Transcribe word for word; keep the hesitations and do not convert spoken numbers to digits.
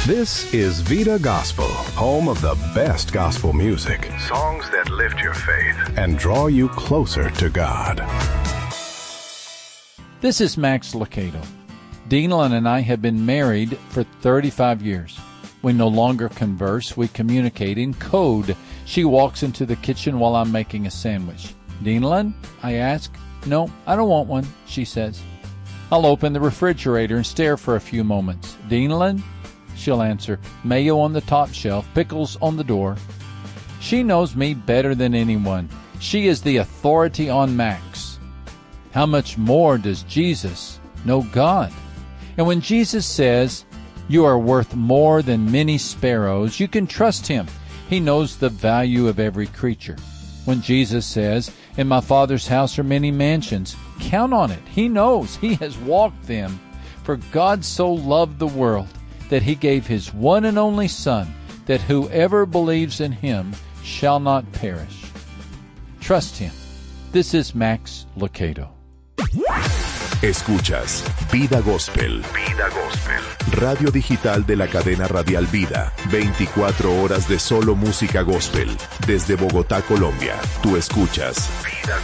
This is Vida Gospel, home of the best gospel music, songs that lift your faith and draw you closer to God. This is Max Lucado. Deanlin and I have been married for thirty-five years. We no longer converse, we communicate in code. She walks into the kitchen while I'm making a sandwich. Deanlin? I ask. No, I don't want one, she says. I'll open the refrigerator and stare for a few moments. Deanlin? She'll answer, mayo on the top shelf, pickles on the door. She knows me better than anyone. She is the authority on Max. How much more does Jesus know God? And when Jesus says, you are worth more than many sparrows, you can trust him. He knows the value of every creature. When Jesus says, in my Father's house are many mansions, count on it. He knows. He has walked them. For God so loved the world that he gave his one and only Son, that whoever believes in him shall not perish. Trust him. This is Max Lucado. Escuchas Vida Gospel. Vida Gospel. Radio digital de la cadena radial Vida. veinticuatro horas de solo música gospel. Desde Bogotá, Colombia. Tú escuchas Vida